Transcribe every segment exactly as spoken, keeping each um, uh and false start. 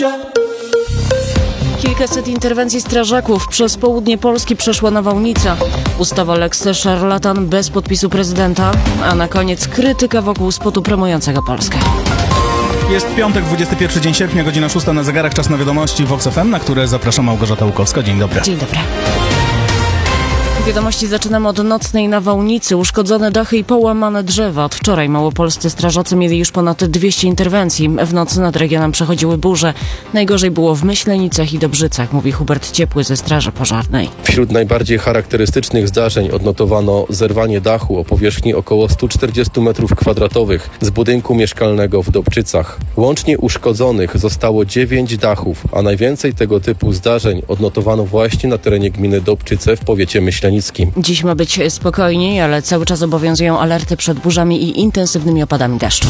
Kilkaset interwencji strażaków przez południe Polski przeszła nawałnica. Ustawa Lex Szarlatan bez podpisu prezydenta, a na koniec krytyka wokół spotu promującego Polskę. Jest piątek, dwudziesty pierwszy dzień sierpnia, godzina szósta na zegarach, czas na wiadomości Vox F M, na które zaprasza Małgorzata Łukowska. Dzień dobry. Dzień dobry. Wiadomości zaczynamy od nocnej nawałnicy. Uszkodzone dachy i połamane drzewa. Od wczoraj małopolscy strażacy mieli już ponad dwieście interwencji. W nocy nad regionem przechodziły burze. Najgorzej było w Myślenicach i Dobrzycach, mówi Hubert Ciepły ze Straży Pożarnej. Wśród najbardziej charakterystycznych zdarzeń odnotowano zerwanie dachu o powierzchni około sto czterdzieści metrów kwadratowych z budynku mieszkalnego w Dobczycach. Łącznie uszkodzonych zostało dziewięć dachów, a najwięcej tego typu zdarzeń odnotowano właśnie na terenie gminy Dobczyce w powiecie myślenickim. Dziś ma być spokojniej, ale cały czas obowiązują alerty przed burzami i intensywnymi opadami deszczu.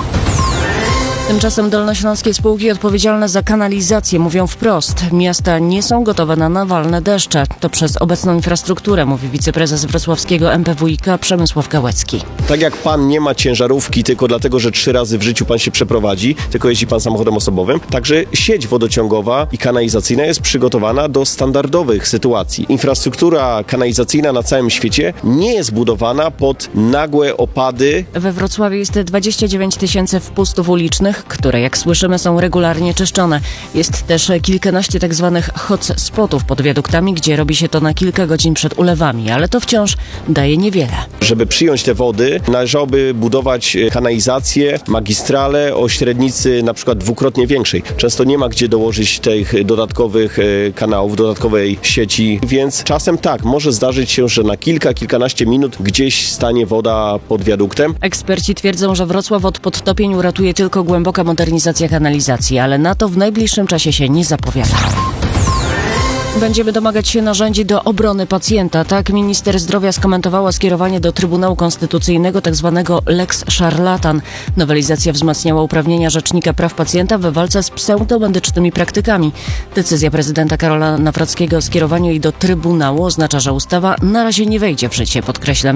Tymczasem dolnośląskie spółki odpowiedzialne za kanalizację mówią wprost. Miasta nie są gotowe na nawalne deszcze. To przez obecną infrastrukturę, mówi wiceprezes wrocławskiego M P W i K Przemysław Gałecki. Tak jak pan nie ma ciężarówki tylko dlatego, że trzy razy w życiu pan się przeprowadzi, tylko jeździ pan samochodem osobowym, także sieć wodociągowa i kanalizacyjna jest przygotowana do standardowych sytuacji. Infrastruktura kanalizacyjna na całym świecie nie jest budowana pod nagłe opady. We Wrocławiu jest dwadzieścia dziewięć tysięcy wpustów ulicznych, które, jak słyszymy, są regularnie czyszczone. Jest też kilkanaście tak zwanych hot spotów pod wiaduktami, gdzie robi się to na kilka godzin przed ulewami, ale to wciąż daje niewiele. Żeby przyjąć te wody, należałoby budować kanalizację, magistrale o średnicy na przykład dwukrotnie większej. Często nie ma gdzie dołożyć tych dodatkowych kanałów, dodatkowej sieci, więc czasem tak, może zdarzyć się, że na kilka, kilkanaście minut gdzieś stanie woda pod wiaduktem. Eksperci twierdzą, że Wrocław od podtopień uratuje tylko głęboka modernizacja kanalizacji, ale na to w najbliższym czasie się nie zapowiada. Będziemy domagać się narzędzi do obrony pacjenta. Tak minister zdrowia skomentowała skierowanie do Trybunału Konstytucyjnego tzw. Lex Szarlatan. Nowelizacja wzmacniała uprawnienia Rzecznika Praw Pacjenta we walce z pseudomedycznymi praktykami. Decyzja prezydenta Karola Nawrockiego o skierowaniu jej do Trybunału oznacza, że ustawa na razie nie wejdzie w życie, podkreśla